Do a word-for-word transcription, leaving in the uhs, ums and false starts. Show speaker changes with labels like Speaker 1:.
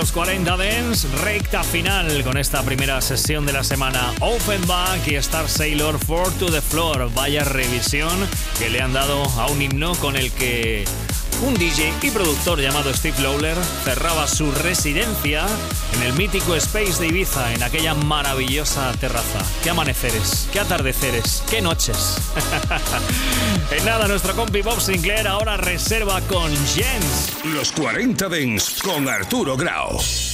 Speaker 1: los cuarenta Dance, recta final con esta primera sesión de la semana. Offenbach y Star Sailor, Four to the Floor. Vaya revisión que le han dado a un himno con el que un D J y productor llamado Steve Lawler cerraba su residencia en el mítico Space de Ibiza, en aquella maravillosa terraza. ¡Qué amaneceres! ¡Qué atardeceres! ¡Qué noches! En nada, nuestro compi Bob Sinclair ahora reserva con Jens.
Speaker 2: Los cuarenta Dance con Arturo Grau.